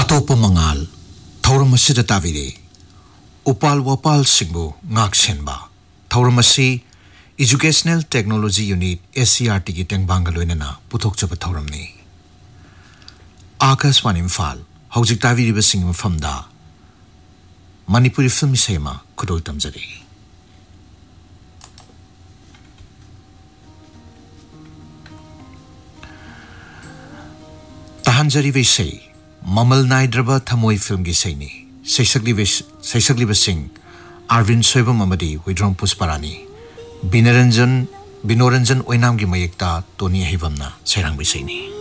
अतोप मंगाल थौरमसिदा ताबिरे उपाल वपाल सिंगु ngaksenba थौरमसि educational technology unit SCRT की टेंगबांग लोइनना पुथोकचब थौरमनी आकाशवाणी इम्फाल हौजिक ताबिरिबा सिंग मफमदा Manipuri film सेमा खुदोल तमजरी तहंजरी वेसै ममल नाइद्रबा थमोई film की सैनी सैसकली सिंह आरविंद सोयबम अमदी विद्रोम पुष्परानी बिनोरंजन ओइनाम की मयेक्ता टोनी हिबमना सैरांग बिसैनी